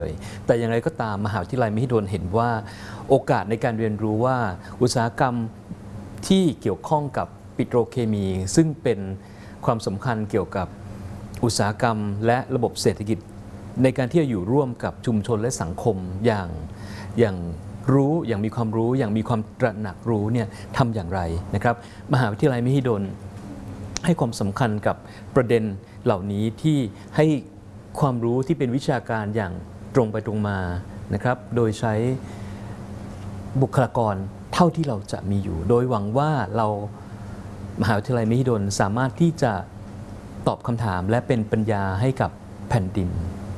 แต่อย่างไรก็ตามมหาวิทยาลัยมหิดลเห็นว่าโอกาสในการเรียนรู้ว่าอุตสาหกรรมที่เกี่ยวข้องกับปิโตรเคมีซึ่งเป็นความสำคัญเกี่ยวกับอุตสาหกรรมและระบบเศรษฐกิจในการที่จะอยู่ร่วมกับชุมชนและสังคมอย่างมีความรู้อย่างมีความตระหนักรู้เนี่ยทำอย่างไรนะครับมหาวิทยาลัยมหิดลให้ความสำคัญกับประเด็นเหล่านี้ที่ให้ความรู้ที่เป็นวิชาการอย่างตรงไปตรงมานะครับโดยใช้บุคลากรเท่าที่เราจะมีอยู่โดยหวังว่าเรามหาวิทยาลัยมหิดลสามารถที่จะตอบคำถามและเป็นปัญญาให้กับแผ่นดิน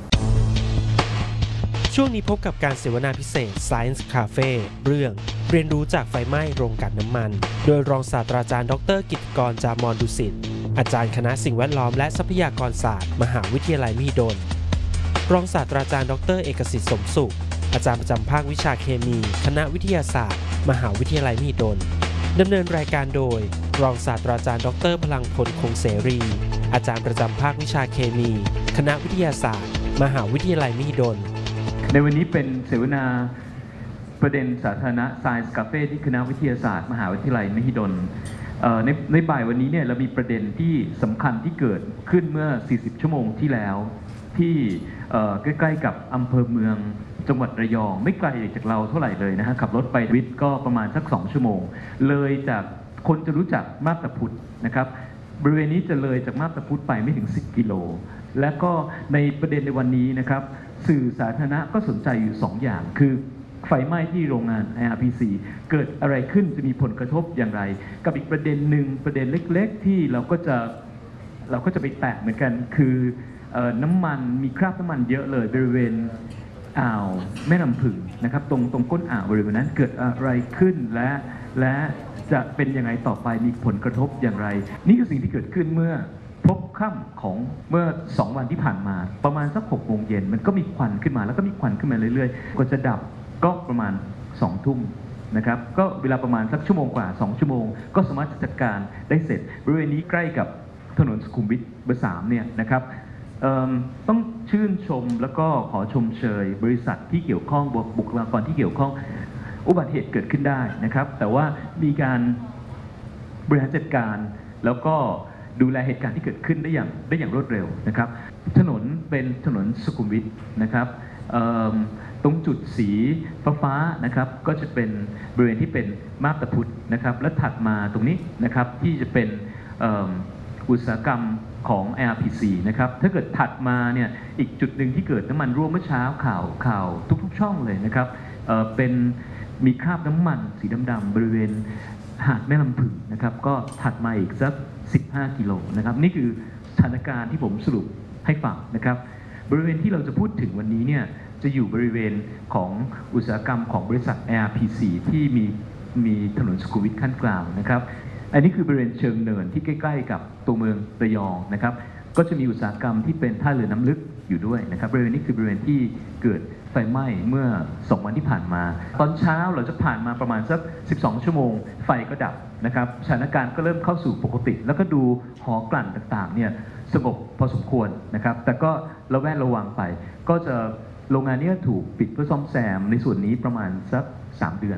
ช่วงนี้พบกับการเสวนาพิเศษ Science Cafe เรื่องเรียนรู้จากไฟไหม้โรงกลั่นน้ำมันโดยรองศาสตราจารย์ดร.กิตติกร จามรดุสิตอาจารย์คณะสิ่งแวดล้อมและทรัพยากรศาสตร์มหาวิทยาลัยมหิดลรองศาสตราจารย์ดร.เอกสิทธิ์สมสุขอาจารย์ประจำภาควิชาเคมีคณะวิทยาศาสตร์มหาวิทยาลัยมหิดลดำเนินรายการโดยรองศาสตราจารย์ดร.พลังพลคงเสรีอาจารย์ประจำภาควิชาเคมีคณะวิทยาศาสตร์มหาวิทยาลัยมหิดลในวันนี้เป็นเสวนาประเด็นสาธารณะ Science Cafe ที่คณะวิทยาศาสตร์มหาวิทยาลัยมหิดลในบ่ายวันนี้เนี่ยเรามีประเด็นที่สำคัญที่เกิดขึ้นเมื่อ40ชั่วโมงที่แล้วที่ใกล้ๆกับอำเภอเมืองจังหวัดระยองไม่ไกลจากเราเท่าไหร่เลยนะฮะขับรถไปวิทย์ก็ประมาณสัก2ชั่วโมงเลยจากคนจะรู้จักมาบตาพุธนะครับบริเวณนี้จะเลยจากมาบตาพุธไปไม่ถึง10กิโลและก็ในประเด็นในวันนี้นะครับสื่อสาธารณะก็สนใจอยู่2อย่างคือไฟไหม้ที่โรงงาน IRPC เกิดอะไรขึ้นจะมีผลกระทบอย่างไรกับอีกประเด็นหนึ่งประเด็นเล็กๆที่เราก็จะไปแตะเหมือนกันคือน้ำมันมีคราบน้ำมันเยอะเลยบริเวณอ่าวแม่น้ำผึ่งนะครับตรงก้นอ่าวบริเวณนั้นเกิดอะไรขึ้นและจะเป็นยังไงต่อไปมีผลกระทบอย่างไรนี่คือสิ่งที่เกิดขึ้นเมื่อพบค่ำของเมื่อ2วันที่ผ่านมาประมาณสัก6 โมงเย็นมันก็มีควันขึ้นมาแล้วก็มีควันขึ้นมาเรื่อยๆก็จะดับก็ประมาณ2 ทุ่มนะครับก็เวลาประมาณสักชั่วโมงกว่า2ชั่วโมงก็สามารถจัดการได้เสร็จบริเวณนี้ใกล้กับถนนสุขุมวิทเบอร์3เนี่ยนะครับต้องชื่นชมแล้วก็ขอชมเชยบริษัทที่เกี่ยวข้องบุคลากรที่เกี่ยวข้องอุบัติเหตุเกิดขึ้นได้นะครับแต่ว่ามีการบริหารจัดการแล้วก็ดูแลเหตุการณ์ที่เกิดขึ้นได้อย่างรวดเร็วนะครับถนนเป็นถนนสุขุมวิทนะครับตรงจุดสีฟ้านะครับก็จะเป็นบริเวณที่เป็นมาบตาพุธนะครับและถัดมาตรงนี้นะครับที่จะเป็นอุตสาหกรรมของ IRPC นะครับถ้าเกิดถัดมาเนี่ยอีกจุดหนึ่งที่เกิดน้ำมันรั่วเมื่อเช้าข่าวทุกช่องเลยนะครับเป็นมีคราบน้ำมันสีดำๆบริเวณหาดแม่ลำพึงนะครับก็ถัดมาอีกสัก15กิโลนะครับนี่คือสถานการณ์ที่ผมสรุปให้ฟังนะครับบริเวณที่เราจะพูดถึงวันนี้เนี่ยจะอยู่บริเวณของอุตสาหกรรมของบริษัท IRPC ที่มีถนนสุขุมวิทขั้นกลางนะครับอันนี้คือบริเวณเชิงเนินที่ใกล้ๆกับตัวเมืองระยองนะครับก็จะมีอุตสาหกรรมที่เป็นท่าเรือน้ำลึกอยู่ด้วยนะครับบริเวณนี้คือบริเวณที่เกิดไฟไหม้เมื่อ2วันที่ผ่านมาตอนเช้าเราจะผ่านมาประมาณสัก12ชั่วโมงไฟก็ดับนะครับสถานการณ์ก็เริ่มเข้าสู่ปกติแล้วก็ดูหอกลั่นต่างๆเนี่ยสงบพอสมควรนะครับแต่ก็ระแวดระวังไปก็จะโรงงานนี้ถูกปิดเพื่อซ่อมแซมในส่วนนี้ประมาณสัก3เดือน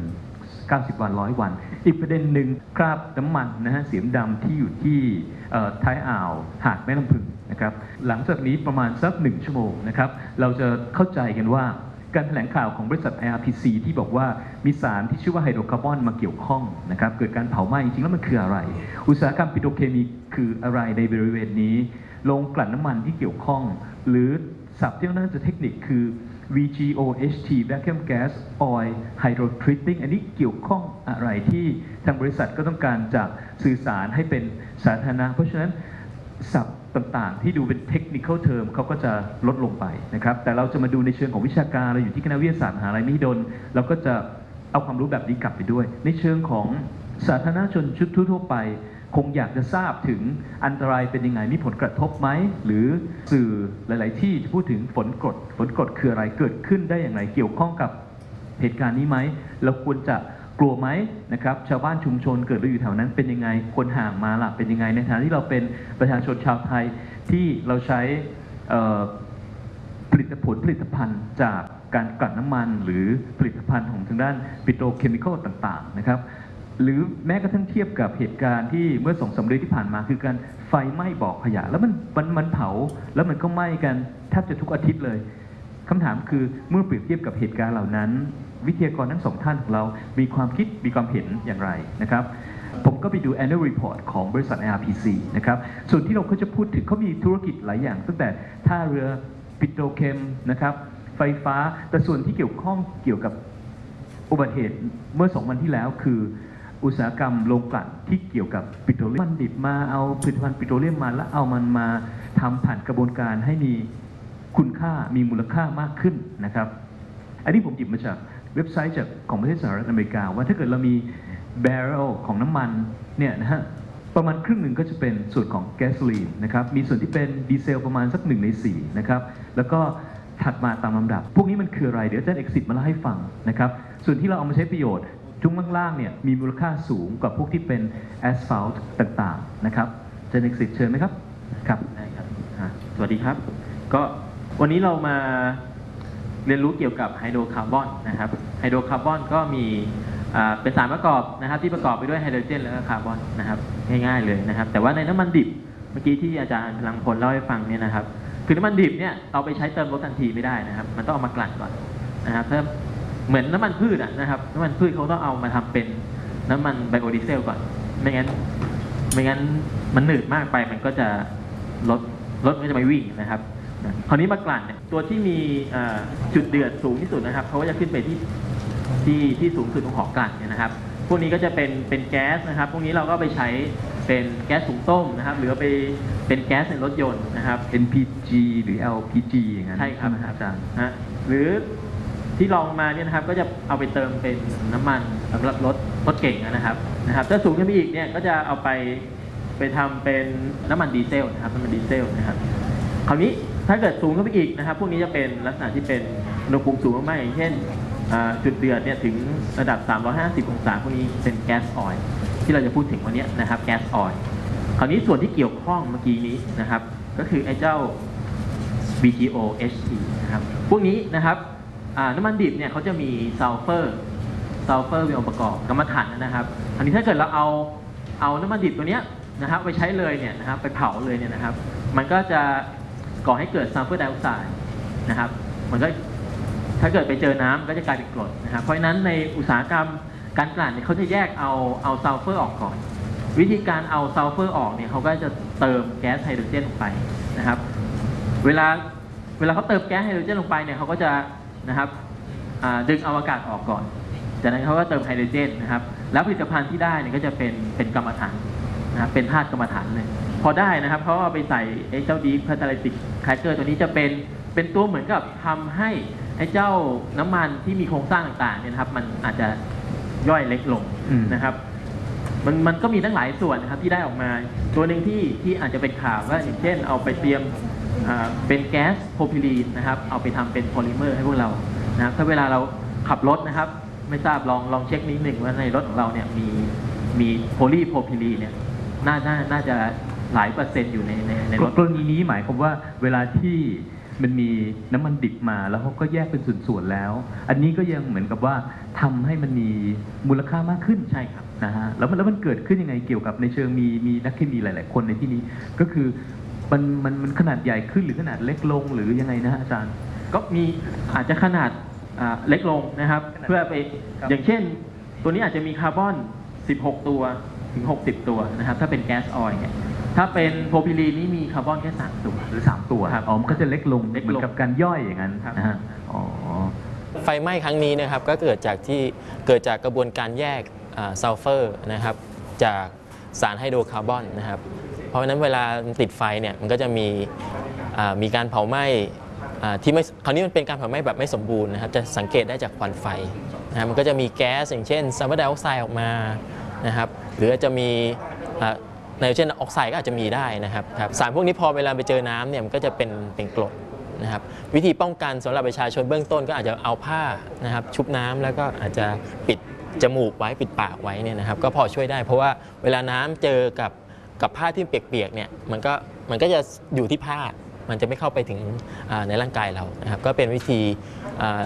90 วัน100 วันอีกประเด็นหนึ่งคราบน้ำมันนะฮะสีดำที่อยู่ที่ท้ายอ่าวหาดแม่ลำพึงนะครับหลังจากนี้ประมาณสัก1ชั่วโมงนะครับเราจะเข้าใจกันว่าการแถลงข่าวของบริษัท IRPC ที่บอกว่ามีสารที่ชื่อว่าไฮโดรคาร์บอนมาเกี่ยวข้องนะครับเกิดการเผาไหม้จริงๆแล้วมันคืออะไรอุตสาหกรรมปิโตรเคมีคืออะไรในบริเวณนี้โรงกลั่นน้ำมันที่เกี่ยวข้องหรือศัพท์ที่น่าจะเทคนิคคือ VGOHT Vacuum Gas Oil Hydrotreating อันนี้เกี่ยวข้องอะไรที่ทางบริษัทก็ต้องการจะสื่อสารให้เป็นสาธารณะเพราะฉะนั้นศัพท์ต่างๆที่ดูเป็น technical term เขาก็จะลดลงไปนะครับแต่เราจะมาดูในเชิงของวิชาการเราอยู่ที่คณะวิทยาศาสตร์มหาวิทยาลัยมหิดลเราก็จะเอาความรู้แบบนี้กลับไปด้วยในเชิงของสาธารณชนชุดทั่วไปคงอยากจะทราบถึงอันตรายเป็นยังไงมีผลกระทบไหมหรือสื่อหลายๆที่จะพูดถึงฝนกรดคืออะไรเกิดขึ้นได้อย่างไรเกี่ยวข้องกับเหตุการณ์นี้ไหมเราควรจะกลัวไหมนะครับชาวบ้านชุมชนเกิดเราอยู่แถวนั้นเป็นยังไงคนห่างมาล่ะเป็นยังไงในฐานะที่เราเป็นประชาชนชาวไทยที่เราใช้ผลิตภัณฑ์จากการกลั่นน้ำมันหรือผลิตภัณฑ์ของทางด้านปิโตรเคมีคอลต่างๆนะครับหรือแม้กระทั่งเทียบกับเหตุการณ์ที่เมื่อ2-3 เดือนที่ผ่านมาคือการไฟไหม้บ่อขยะแล้วมันเผาแล้วมันก็ไหม้กันแทบจะทุกอาทิตย์เลยคำถามคือเมื่อเปรียบเทียบกับเหตุการณ์เหล่านั้นวิทยากรทั้ง2 ท่านของเรามีความคิดมีความเห็นอย่างไรนะครับผมก็ไปดู annual report ของบริษัท IRPC นะครับส่วนที่เราก็จะพูดถึงเขามีธุรกิจหลายอย่างตั้งแต่ท่าเรือปิโตรเคมนะครับไฟฟ้าแต่ส่วนที่เกี่ยวข้องเกี่ยวกับอุบัติเหตุเมื่อ2 วันที่แล้วคืออุตสาหกรรมโรงกลั่นที่เกี่ยวกับปิโตรเลียมมันดิบมาเอาผลิตภัณฑ์ปิโตรเลียมมาแล้วเอามันมาทำผ่านกระบวนการให้มีคุณค่ามีมูลค่ามากขึ้นนะครับอันนี้ผมหยิบมาจากเว็บไซต์ของประเทศสหรัฐอเมริกาว่าถ้าเกิดเรามีแบเรลของน้ำมันเนี่ยนะฮะประมาณครึ่งหนึ่งก็จะเป็นส่วนของแก๊สโซลีนนะครับมีส่วนที่เป็นดีเซลประมาณสัก1 ใน 4นะครับแล้วก็ถัดมาตามลำดับพวกนี้มันคืออะไรเดี๋ยวอาจารย์เอกสิทธิ์มาเล่าให้ฟังนะครับส่วนที่เราเอามาใช้ประโยชน์ช่วงล่างๆเนี่ยมีมูลค่าสูงกว่าพวกที่เป็นแอสฟัลต์ต่างๆนะครับอาจารย์เอกสิทธิ์เชิญไหมครับครับได้ครับสวัสดีครับก็วันนี้เรามาเรียนรู้เกี่ยวกับไฮโดรคาร์บอนนะครับไฮโดรคาร์บอนก็มีเป็นสารประกอบนะครับที่ประกอบไปด้วยไฮโดรเจนและคาร์บอนนะครับง่ายๆเลยนะครับแต่ว่าในน้ำมันดิบเมื่อกี้ที่อาจารย์พลังพลเล่าให้ฟังเนี่ยนะครับคือน้ำมันดิบเนี่ยเราไปใช้เติมรถทันทีไม่ได้นะครับมันต้องเอามากลั่นก่อนนะครับถ้าเหมือนน้ำมันพืชนะครับน้ำมันพืชเขาต้องเอามาทำเป็นน้ำมันไบโอดีเซลก่อนไม่งั้นมันหนืดมากไปมันก็จะรถก็จะไม่วิ่งนะครับคราวนี้มากลั่นเนี่ยตัวที่มีจุดเดือดสูงที่สุดนะครับเขาก็จะขึ้นไปที่สูงสุดของหอกลั่นเนี่ยนะครับพวกนี้ก็จะเป็นแก๊สนะครับพวกนี้เราก็ไปใช้เป็นแก๊สถุงต้มนะครับหรือไปเป็นแก๊สในรถยนต์นะครับ NPG หรือ LPG อย่างนั้นใช่ครับอาจารย์หรือที่ลองมาเนี่ยนะครับก็จะเอาไปเติมเป็นน้ำมันสำหรับรถเก่งนะครับถ้าสูงขึ้นไปอีกเนี่ยก็จะเอาไปทำเป็นน้ำมันดีเซลนะครับน้ำมันดีเซลนะครับคราวนี้ถ้าเกิดสูงขึ้นไปอีกนะครับพวกนี้จะเป็นลักษณะที่เป็นอุณหภูมิสูงมากๆอย่างเช่นจุดเดือดเนี่ยถึงระดับ350 องศาพวกนี้เป็นแก๊สออยล์ที่เราจะพูดถึงวันนี้นะครับแก๊สออยล์คราวนี้ส่วนที่เกี่ยวข้องเมื่อกี้นี้นะครับก็คือไอ้เจ้า BTO HT นะครับพวกนี้นะครับน้ำมันดิบเนี่ยเขาจะมีซัลเฟอร์เป็นองค์ประกอบกรรมฐานนะครับอันนี้ถ้าเกิดเราเอาน้ำมันดิบตัวเนี้ยนะครับไปใช้เลยเนี่ยนะครับไปเผาเลยเนี่ยนะครับมันก็จะก่อให้เกิดซัลเฟอร์ไดออกไซด์นะครับมันก็ถ้าเกิดไปเจอน้ำก็จะกลายเป็นกรดนะครับเพราะฉะนั้นในอุตสาหกรรมการกลั่นเนี่ยเขาจะแยกเอาซัลเฟอร์ออกก่อนวิธีการเอาซัลเฟอร์ออกเนี่ยเขาก็จะเติมแก๊สไฮโดรเจนลงไปนะครับเวลาเขาเติมแก๊สไฮโดรเจนลงไปเนี่ยเขาก็จะนะครับดึงเอาอากาศออกก่อนจากนั้นเขาก็เติมไฮโดรเจนนะครับแล้วผลิตภัณฑ์ที่ได้เนี่ยก็จะเป็นกรรมฐานนะครับเป็นธาตุกรรมฐานเลยพอได้นะครับเขาเอาไปใส่ไอ้เจ้าดีคาตาลิติกแครกเกอร์ตัวนี้จะเป็นตัวเหมือนกับทำให้ไอ้เจ้าน้ำมันที่มีโครงสร้างต่างๆเนี่ยนะครับมันอาจจะย่อยเล็กลงนะครับมันก็มีทั้งหลายส่วนนะครับที่ได้ออกมาตัวหนึ่งที่อาจจะเป็นข่าวว่าอย่างเช่นเอาไปเตรียมเป็นแก๊สโพรพิลีนนะครับเอาไปทำเป็นโพลิเมอร์ให้พวกเรานะครับถ้าเวลาเราขับรถนะครับไม่ทราบลองเช็คนิดหนึ่งว่าในรถของเราเนี่ยมีโพลีโพรพิลีนเนี่ยน่าจะหลายเปอร์เซ็นต์อยู่ในรถกรณีนี้หมายความว่าเวลาที่มันมีน้ำมันดิบมาแล้วเขาก็แยกเป็นส่วนๆแล้วอันนี้ก็ยังเหมือนกับว่าทำให้มันมีมูลค่ามากขึ้นใช่ครับนะฮะแล้วมันเกิดขึ้นยังไงเกี่ยวกับในเชิงมีนักเคมีหลายๆคนในที่นี้ก็คือมันขนาดใหญ่ขึ้นหรือขนาดเล็กลงหรือยังไงนะอาจารย์ก็มีอาจจะขนาดเล็กลงนะครับเพื่อไปอย่างเช่นตัวนี้อาจจะมีคาร์บอน16 ตัวถึง60 ตัวนะครับถ้าเป็นแก๊สออยล์เนี่ยถ้าเป็นโพรพิลีนนี่มีคาร์บอนแค่3 ตัวหรือ3 ตัวครับมันก็จะเล็กลงเหมือนกับการย่อยอย่างนั้นนะฮะไฟไหม้ครั้งนี้นะครับก็เกิดจากกระบวนการแยกซัลเฟอร์นะครับจากสารไฮโดรคาร์บอนนะครับเพราะฉะนั้นเวลาติดไฟเนี่ยมันก็จะมีการเผาไหม้ที่ไม่คราวนี้มันเป็นการเผาไหม้แบบไม่สมบูรณ์นะครับจะสังเกตได้จากควันไฟนะมันก็จะมีแก๊สอย่างเช่นซัลเฟอร์ไดออกไซด์ออกมานะครับหรือจะมีไนโตรเจนออกไซด์ก็อาจจะมีได้นะครับสารพวกนี้พอเวลาไปเจอน้ำเนี่ยมันก็จะเป็นกรดนะครับวิธีป้องกันสำหรับประชาชนเบื้องต้นก็อาจจะเอาผ้านะครับชุบน้ำแล้วก็อาจจะปิดจมูกไว้ปิดปากไว้เนี่ยนะครับก็พอช่วยได้เพราะว่าเวลาน้ำเจอกับผ้าที่เปียกๆเนี่ยมันก็จะอยู่ที่ผ้ามันจะไม่เข้าไปถึงในร่างกายเรานะครับก็เป็นวิธี